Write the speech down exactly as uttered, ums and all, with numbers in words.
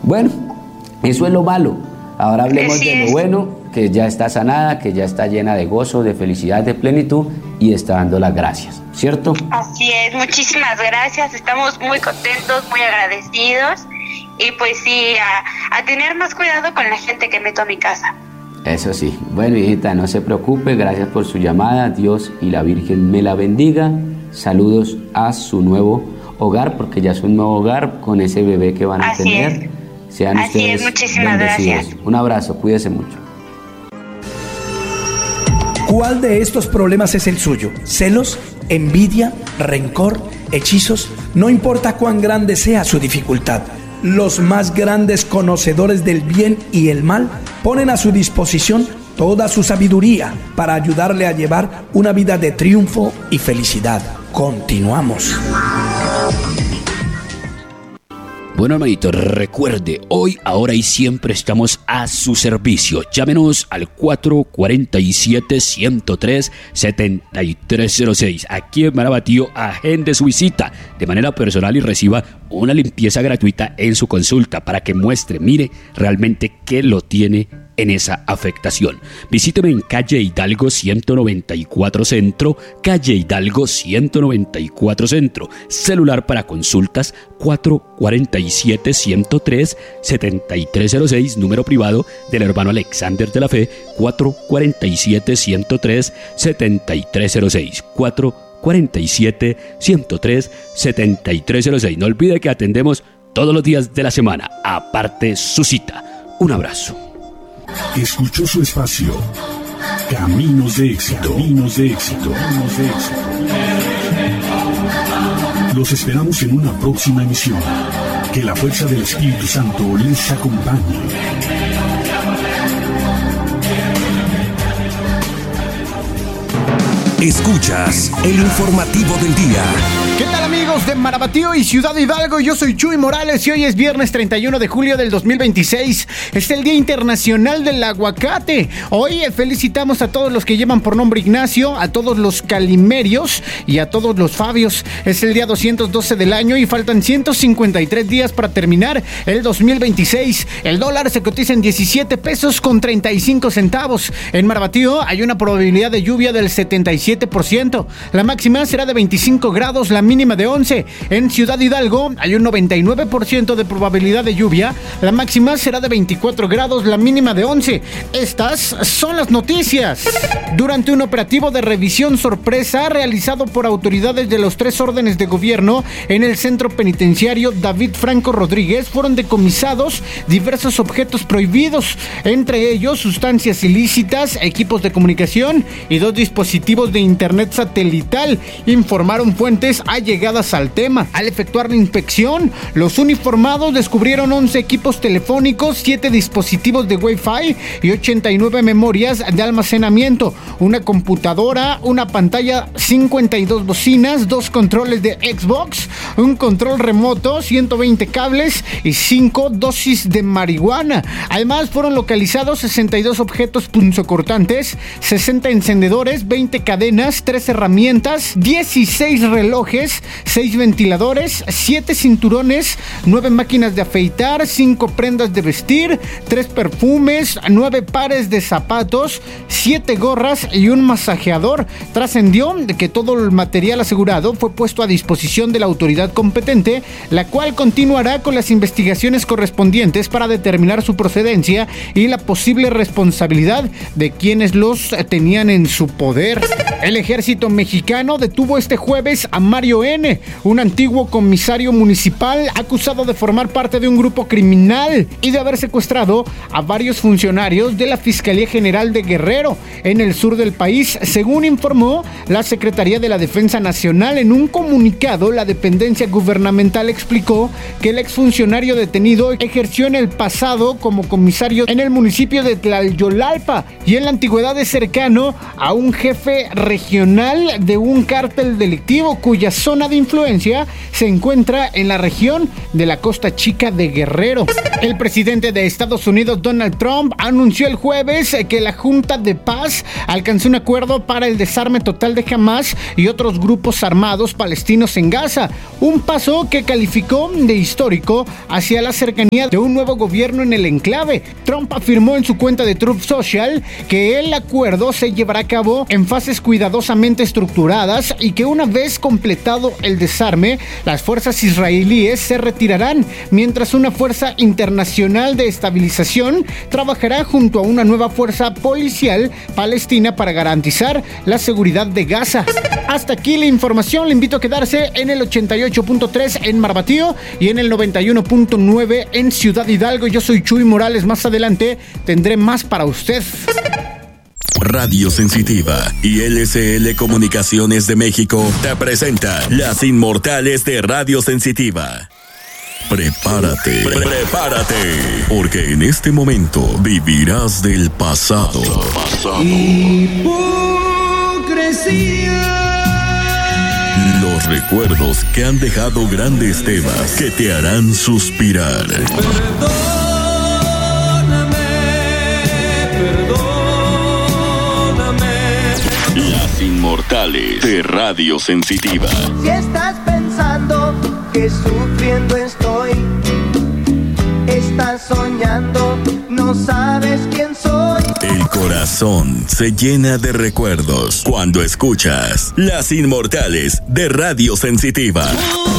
Bueno, eso es lo malo. Ahora hablemos Así de lo es. bueno, que ya está sanada, que ya está llena de gozo, de felicidad, de plenitud y está dando las gracias, ¿cierto? Así es, muchísimas gracias, estamos muy contentos, muy agradecidos y pues sí, a, a tener más cuidado con la gente que meto a mi casa. Eso sí. Bueno, hijita, no se preocupe, gracias por su llamada, Dios y la Virgen me la bendiga. Saludos a su nuevo hogar, porque ya es un nuevo hogar con ese bebé que van a Así tener. es. Sean Así ustedes es, muchísimas bendecidos. gracias. Un abrazo, cuídese mucho. ¿Cuál de estos problemas es el suyo? ¿Celos? ¿Envidia? ¿Rencor? ¿Hechizos? No importa cuán grande sea su dificultad. Los más grandes conocedores del bien y el mal ponen a su disposición toda su sabiduría para ayudarle a llevar una vida de triunfo y felicidad. Continuamos. Bueno, hermanito, recuerde, hoy, ahora y siempre estamos a su servicio. Llámenos al cuatro cuatro siete, uno cero tres, siete tres cero seis. Aquí en Marabatío, agende su visita de manera personal y reciba una limpieza gratuita en su consulta para que muestre, mire realmente qué lo tiene en esa afectación. Visíteme en calle Hidalgo ciento noventa y cuatro Centro, calle Hidalgo ciento noventa y cuatro Centro. Celular para consultas cuatro cuatro siete, uno cero tres, siete tres cero seis, número privado del hermano Alexander de la Fe, cuatro cuatro siete, uno cero tres, siete tres cero seis, cuatro cuatro siete, uno cero tres, siete tres cero seis. No olvide que atendemos todos los días de la semana, aparte su cita. Un abrazo. Escuchó su espacio Caminos de Éxito. Caminos de Éxito. Caminos de Éxito. Los esperamos en una próxima emisión. Que la fuerza del Espíritu Santo les acompañe. Escuchas el informativo del día. ¿Qué tal, amigos de Marabatío y Ciudad Hidalgo? Yo soy Chuy Morales y hoy es viernes treinta y uno de julio del dos mil veintiséis. Es el Día Internacional del Aguacate. Hoy felicitamos a todos los que llevan por nombre Ignacio, a todos los Calimerios y a todos los Fabios. Es el día doscientos doce del año y faltan ciento cincuenta y tres días para terminar el dos mil veintiséis. El dólar se cotiza en diecisiete pesos con treinta y cinco centavos. En Marabatío hay una probabilidad de lluvia del setenta y siete por ciento. La máxima será de veinticinco grados, la mínima de once. En Ciudad Hidalgo hay un noventa y nueve por ciento de probabilidad de lluvia. La máxima será de veinticuatro grados, la mínima de once. Estas son las noticias. Durante un operativo de revisión sorpresa realizado por autoridades de los tres órdenes de gobierno en el centro penitenciario David Franco Rodríguez, fueron decomisados diversos objetos prohibidos, entre ellos sustancias ilícitas, equipos de comunicación y dos dispositivos de internet satelital, informaron fuentes allegadas al tema. Al efectuar la inspección, los uniformados descubrieron once equipos telefónicos, siete dispositivos de Wi-Fi y ochenta y nueve memorias de almacenamiento, una computadora, una pantalla, cincuenta y dos bocinas, dos controles de Xbox, un control remoto, ciento veinte cables y cinco dosis de marihuana. Además, fueron localizados sesenta y dos objetos punzocortantes, sesenta encendedores, veinte cadenas, tres herramientas, dieciséis relojes, seis ventiladores, siete cinturones, nueve máquinas de afeitar, cinco prendas de vestir, tres perfumes, nueve pares de zapatos, siete gorras y un masajeador. Trascendió que todo el material asegurado fue puesto a disposición de la autoridad competente, la cual continuará con las investigaciones correspondientes para determinar su procedencia y la posible responsabilidad de quienes los tenían en su poder. El ejército mexicano detuvo este jueves a Mario N., un antiguo comisario municipal acusado de formar parte de un grupo criminal y de haber secuestrado a varios funcionarios de la Fiscalía General de Guerrero, en el sur del país, según informó la Secretaría de la Defensa Nacional. En un comunicado, la dependencia gubernamental explicó que el exfuncionario detenido ejerció en el pasado como comisario en el municipio de Tlayolalpa y en la antigüedad es cercano a un jefe regional de un cártel delictivo cuyas zona de influencia se encuentra en la región de la Costa Chica de Guerrero. El presidente de Estados Unidos, Donald Trump, anunció el jueves que la Junta de Paz alcanzó un acuerdo para el desarme total de Hamás y otros grupos armados palestinos en Gaza, un paso que calificó de histórico hacia la cercanía de un nuevo gobierno en el enclave. Trump afirmó en su cuenta de Truth Social que el acuerdo se llevará a cabo en fases cuidadosamente estructuradas y que una vez completado el desarme, las fuerzas israelíes se retirarán, mientras una fuerza internacional de estabilización trabajará junto a una nueva fuerza policial palestina para garantizar la seguridad de Gaza. Hasta aquí la información. Le invito a quedarse en el ochenta y ocho punto tres en Marbatío y en el noventa y uno punto nueve en Ciudad Hidalgo. Yo soy Chuy Morales. Más adelante tendré más para usted. Radio Sensitiva y L C L Comunicaciones de México te presenta Las Inmortales de Radio Sensitiva. Prepárate, pre- prepárate, porque en este momento vivirás del pasado. Hipocresía. Los recuerdos que han dejado grandes temas que te harán suspirar. Las Inmortales de Radio Sensitiva. Si estás pensando que sufriendo estoy, estás soñando, no sabes quién soy. El corazón se llena de recuerdos cuando escuchas Las Inmortales de Radio Sensitiva.